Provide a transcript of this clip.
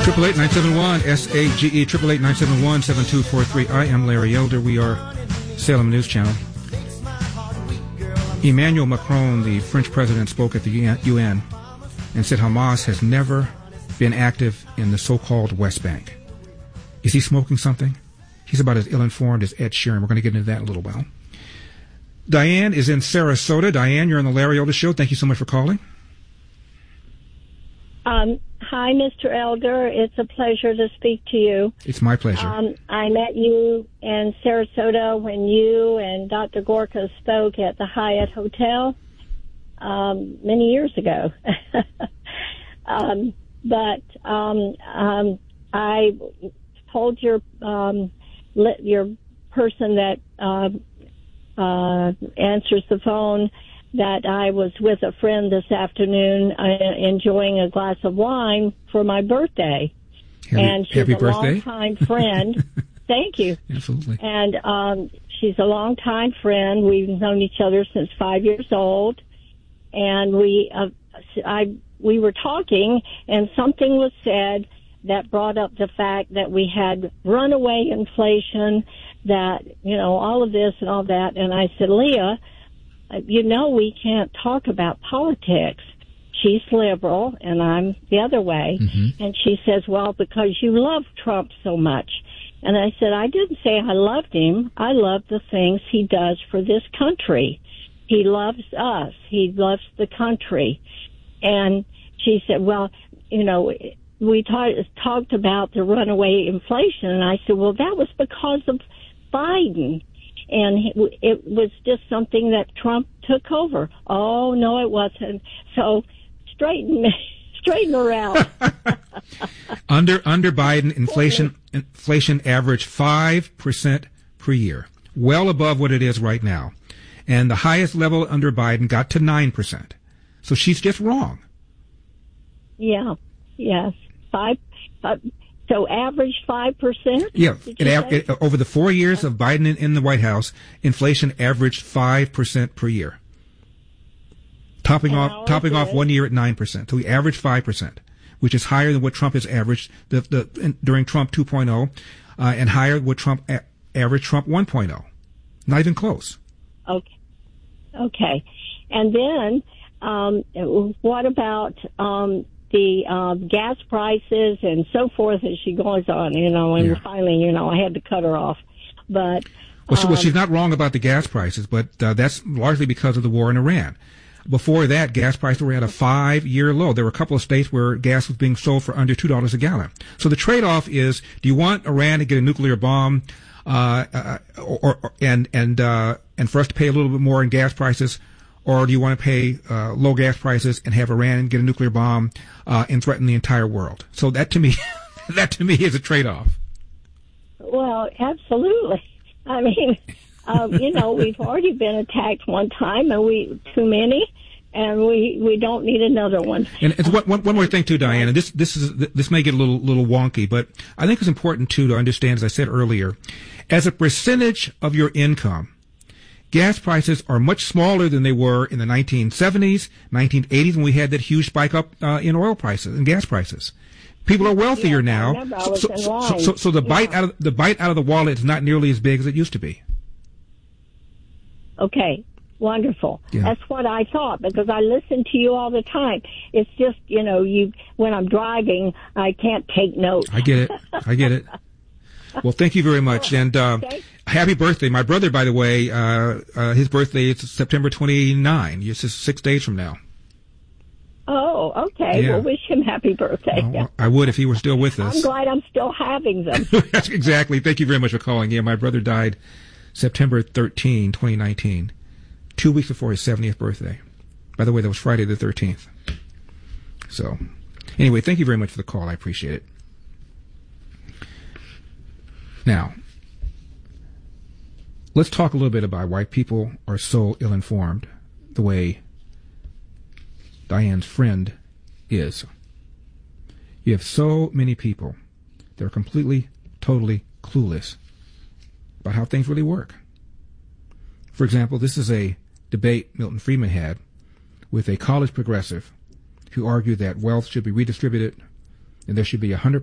888-971 SAGE 888-971-7243. I am Larry Elder. We are Salem News Channel. Emmanuel Macron, the French president, spoke at the UN and said Hamas has never been active in the so-called West Bank. Is he smoking something? He's about as ill-informed as Ed Sheeran. We're going to get into that in a little while. Diane is in Sarasota. Diane, you're on the Larry Elder Show. Thank you so much for calling. Hi, Mr. Elder. It's a pleasure to speak to you. It's my pleasure. I met you in Sarasota when you and Dr. Gorka spoke at the Hyatt Hotel many years ago. I told your person that answers the phone that I was with a friend this afternoon enjoying a glass of wine for my birthday. And she's a longtime friend. Thank you. Absolutely. And she's a longtime friend. We've known each other since 5 years old. And we were talking, and something was said that brought up the fact that we had runaway inflation, that, all of this and all that. And I said, Leah, we can't talk about politics. She's liberal, and I'm the other way. Mm-hmm. And she says, well, because you love Trump so much. And I said, I didn't say I loved him. I love the things he does for this country. He loves us. He loves the country. And she said, well, we talked about the runaway inflation. And I said, well, that was because of Biden. And it was just something that Trump took over. Oh, no, it wasn't. So straighten her out. Under Biden, inflation averaged 5% per year, well above what it is right now. And the highest level under Biden got to 9%. So she's just wrong. Yeah. Yes. So average 5%? Yeah. Over the 4 years of Biden in the White House, inflation averaged 5% per year. Topping off 1 year at 9%. So we averaged 5%, which is higher than what Trump has averaged during Trump 2.0, and higher than what Trump averaged Trump 1.0. Not even close. Okay. And then, what about, the gas prices and so forth as she goes on, and finally, I had to cut her off. But she's not wrong about the gas prices, but that's largely because of the war in Iran. Before that, gas prices were at a 5-year low. There were a couple of states where gas was being sold for under $2 a gallon. So the trade-off is: do you want Iran to get a nuclear bomb, and for us to pay a little bit more in gas prices? Or do you want to pay low gas prices and have Iran get a nuclear bomb and threaten the entire world? So that to me is a trade-off. Well, absolutely. I mean, we've already been attacked one time, and too many, and we don't need another one. And it's one more thing too, Diana. This may get a little wonky, but I think it's important too to understand, as I said earlier, as a percentage of your income, gas prices are much smaller than they were in the 1970s, 1980s, when we had that huge spike up in oil prices and gas prices. People are wealthier now, so the bite out of the wallet is not nearly as big as it used to be. Okay, wonderful. Yeah. That's what I thought, because I listen to you all the time. It's just when I'm driving, I can't take notes. I get it. Well, thank you very much, and happy birthday. My brother, by the way, his birthday is September 29. It's just 6 days from now. Oh, okay. Yeah. Well, wish him happy birthday. Well, I would if he were still with us. I'm glad I'm still having them. Exactly. Thank you very much for calling. Yeah, my brother died September 13, 2019, 2 weeks before his 70th birthday. By the way, that was Friday the 13th. So, anyway, thank you very much for the call. I appreciate it. Now, let's talk a little bit about why people are so ill-informed the way Diane's friend is. You have so many people that are completely, totally clueless about how things really work. For example, this is a debate Milton Friedman had with a college progressive who argued that wealth should be redistributed and there should be 100%